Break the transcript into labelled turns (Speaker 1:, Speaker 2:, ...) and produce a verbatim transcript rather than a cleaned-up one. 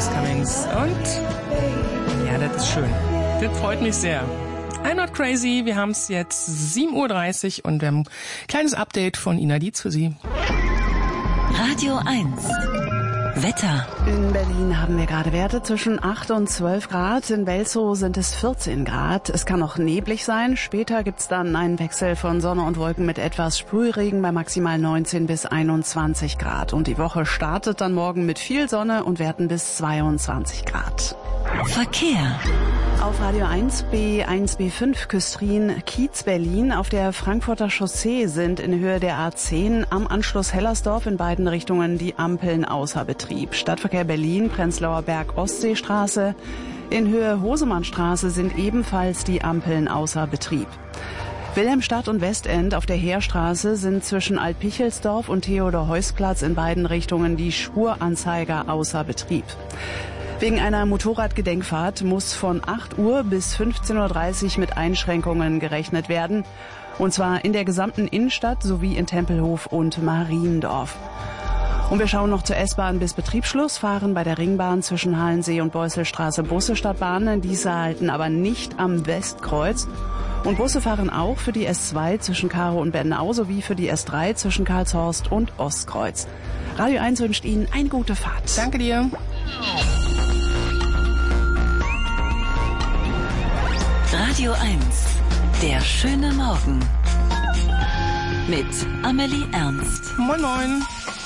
Speaker 1: Nobody's Comings. Und ja, das ist schön. Das freut mich sehr. I'm not crazy. Wir haben es jetzt sieben Uhr dreißig und wir haben ein kleines Update von Ina Dietz für Sie.
Speaker 2: Radio eins. Wetter.
Speaker 3: In Berlin haben wir gerade Werte zwischen acht und zwölf Grad. In Welzow sind es vierzehn Grad. Es kann noch neblig sein. Später gibt's dann einen Wechsel von Sonne und Wolken mit etwas Sprühregen bei maximal neunzehn bis einundzwanzig Grad. Und die Woche startet dann morgen mit viel Sonne und Werten bis zweiundzwanzig Grad.
Speaker 2: Verkehr.
Speaker 3: Auf Radio eins B eins B fünf Küstrin Kiez Berlin auf der Frankfurter Chaussee sind in Höhe der A zehn am Anschluss Hellersdorf in beiden Richtungen die Ampeln außer Betrieb. Stadtverkehr Berlin, Prenzlauer Berg Ostseestraße. In Höhe Hosemannstraße sind ebenfalls die Ampeln außer Betrieb. Wilhelmstadt und Westend auf der Heerstraße sind zwischen Altpichelsdorf und Theodor-Heuss-Platz in beiden Richtungen die Spuranzeiger außer Betrieb. Wegen einer Motorradgedenkfahrt muss von acht Uhr bis fünfzehn Uhr dreißig mit Einschränkungen gerechnet werden. Und zwar in der gesamten Innenstadt sowie in Tempelhof und Mariendorf. Und wir schauen noch zur S-Bahn bis Betriebsschluss, fahren bei der Ringbahn zwischen Halensee und Beusselstraße Busse statt Bahnen. Diese halten aber nicht am Westkreuz. Und Busse fahren auch für die S zwei zwischen Karow und Bennau sowie für die S drei zwischen Karlshorst und Ostkreuz. Radio eins wünscht Ihnen eine gute Fahrt.
Speaker 1: Danke dir.
Speaker 2: Radio eins. Der schöne Morgen. Mit Amelie Ernst.
Speaker 1: Moin, moin.